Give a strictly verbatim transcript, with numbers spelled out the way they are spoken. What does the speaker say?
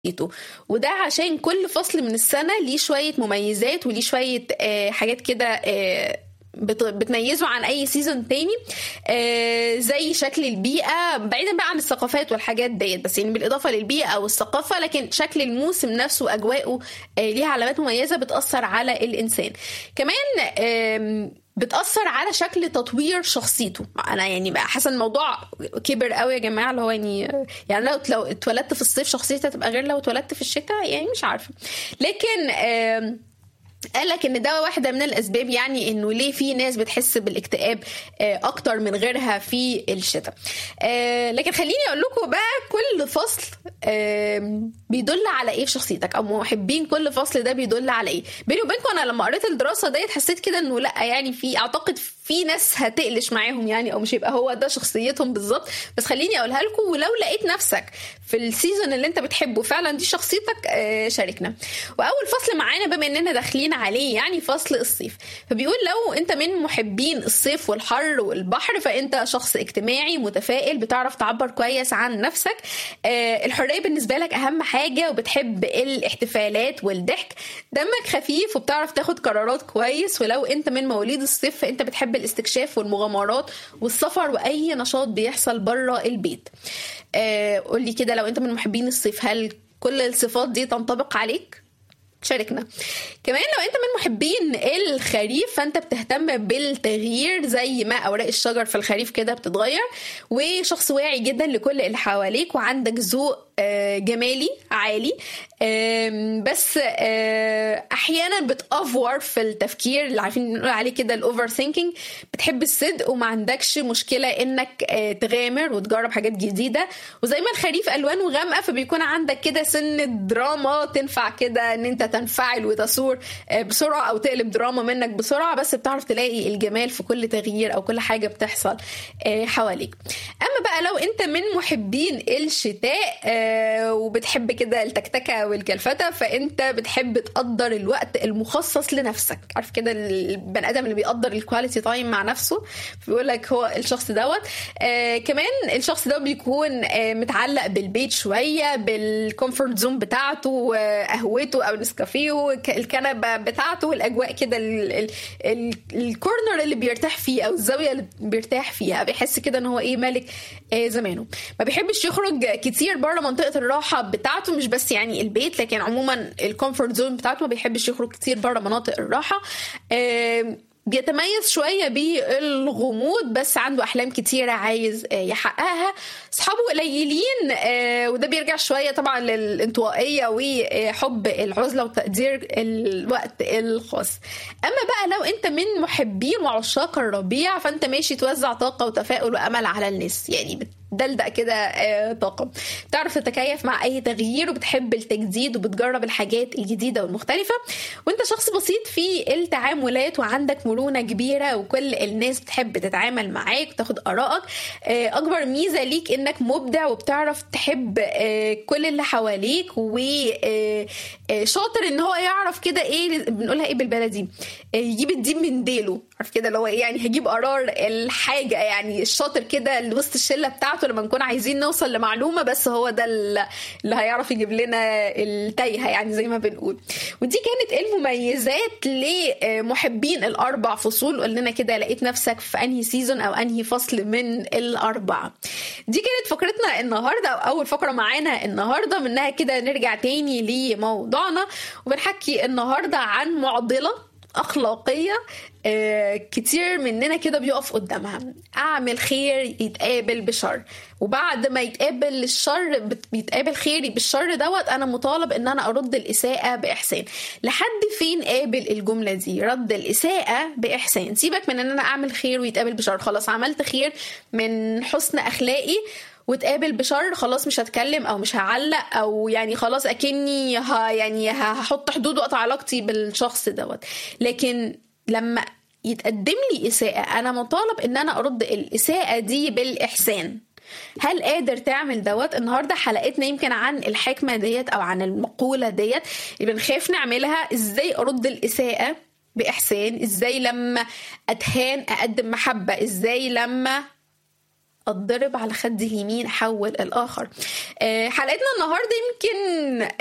وده عشان كل فصل من السنة ليه شوية مميزات وليه شوية آه حاجات كده آه بتميزه عن اي سيزون تاني، آه زي شكل البيئة، بعيدا بقى عن الثقافات والحاجات ديت، بس يعني بالاضافة للبيئة والثقافة، لكن شكل الموسم نفسه واجواءه آه ليها علامات مميزة بتأثر على الانسان. كمان آه بتأثر على شكل تطوير شخصيته. انا يعني بقى حاسه الموضوع كبر قوي يا جماعه، اللي هو يعني يعني لو لو اتولدت في الصيف شخصيتي هتبقى غير لو اتولدت في الشتاء، يعني مش عارفه. لكن آه قال لك ان ده واحده من الاسباب، يعني انه ليه في ناس بتحس بالاكتئاب اكتر من غيرها في الشتاء. لكن خليني اقول لكم بقى كل فصل بيدل على ايه في شخصيتك، او محبين كل فصل ده بيدل على ايه. بيني وبينكم انا لما قريت الدراسه ديت حسيت كده انه لا، يعني في اعتقد في ناس هتقلش معاهم، يعني او مش هيبقى هو ده شخصيتهم بالظبط، بس خليني اقولها لكم، ولو لقيت نفسك في السيزون اللي انت بتحبه فعلا دي شخصيتك شاركنا. واول فصل معانا بما اننا داخلين عليه يعني فصل الصيف، فبيقول لو انت من محبين الصيف والحر والبحر فانت شخص اجتماعي متفائل، بتعرف تعبر كويس عن نفسك، الحرية بالنسبة لك اهم حاجة، وبتحب الاحتفالات والضحك، دمك خفيف وبتعرف تاخد قرارات كويس. ولو انت من مواليد الصيف فانت بتحب الاستكشاف والمغامرات والسفر واي نشاط بيحصل بره البيت. آه قولي كده، لو انت من محبين الصيف هل كل الصفات دي تنطبق عليك؟ شاركنا. كمان لو انت من محبين الخريف فانت بتهتم بالتغيير زي ما اوراق الشجر في الخريف كده بتتغير، وشخص واعي جدا لكل اللي حواليك، وعندك ذوق جمالي عالي، بس احيانا بتأفور في التفكير اللي عارفين نقول عليه كده الاوفر ثينكينج. بتحب الصدق وما عندكش مشكله انك تغامر وتجرب حاجات جديده، وزي ما الخريف الوانه غامقه فبيكون عندك كده سن دراما تنفع كده ان انت تنفعل وتثور بسرعه او تقلب دراما منك بسرعه، بس بتعرف تلاقي الجمال في كل تغيير او كل حاجه بتحصل حواليك. اما بقى لو انت من محبين الشتاء وبتحب كده التكتكه والكلفتة فانت بتحب تقدر الوقت المخصص لنفسك. عارف كده البني ادم اللي بيقدر الكواليتي تايم مع نفسه، بيقول لك هو الشخص دوت. آه كمان الشخص ده بيكون آه متعلق بالبيت شويه، بالكومفورت زون بتاعته، آه قهوته او نسكافيه، الكنبه بتاعته، الاجواء كده الكورنر اللي بيرتاح فيه او الزاويه اللي بيرتاح فيها، بيحس كده ان هو ايه مالك آه زمانه. ما بيحبش يخرج كتير بره منطقه الراحه بتاعته، مش بس يعني البيت لكن عموما الكومفورت زون بتاعته، ما بيحبش يخرج كتير بره مناطق الراحه. آه بيتميز شوية بالغموض، بس عنده أحلام كتيرة عايز يحققها. صحابه قليلين، وده بيرجع شوية طبعا للانطوائية وحب العزلة وتقدير الوقت الخاص. أما بقى لو أنت من محبين وعشاق الربيع فأنت ماشي توزع طاقة وتفاؤل وأمل على الناس، يعني دلدق كده طاقة، بتعرف تتكيف مع أي تغيير وبتحب التجديد وبتجرب الحاجات الجديدة والمختلفة، وانت شخص بسيط في التعاملات وعندك مرونة كبيرة وكل الناس بتحب تتعامل معاك وتاخد آرائك. أكبر ميزة ليك إنك مبدع وبتعرف تحب كل اللي حواليك، وشاطر إن هو يعرف كده إيه بنقولها إيه بالبلدي، يجيب الدين من ديله. عارف كده اللي هو إيه، يعني هجيب قرار الحاجة، يعني الشاطر كده اللي وسط الشلة بتاعته لما نكون عايزين نوصل لمعلومة، بس هو ده اللي هيعرف يجيب لنا التايهة يعني زي ما بنقول. ودي كانت المميزات لمحبين الأربع فصول. قول لنا كده لقيت نفسك في أنهي سيزون أو أنهي فصل من الأربعة. دي كانت فقرتنا النهاردة أو أول فقرة معانا النهاردة، منها كده نرجع تاني لموضوعنا، وبنحكي النهاردة عن معضلة أخلاقية آه كتير مننا كده بيقف قدامها. أعمل خير يتقابل بشر، وبعد ما يتقابل الشر بيتقابل خيري بالشر دوت أنا مطالب إن أنا أرد الإساءة بإحسان. لحد فين قابل الجملة دي؟ رد الإساءة بإحسان. سيبك من إن أنا أعمل خير ويتقابل بشر، خلاص عملت خير من حسن أخلاقي وتقابل بشر، خلاص مش هتكلم او مش هعلق، او يعني خلاص اكني ها يعني هحط حدود وقت علاقتي بالشخص دوت. لكن لما يتقدم لي اساءة انا مطالب ان انا ارد الاساءة دي بالاحسان. هل قادر تعمل دوت؟ النهارده حلقتنا يمكن عن الحكمة ديت او عن المقولة ديت اللي بنخاف نعملها. ازاي ارد الاساءة باحسان؟ ازاي لما اتهان اقدم محبة؟ ازاي لما اتضرب على خدي اليمين حول الاخر. حلقتنا النهارده يمكن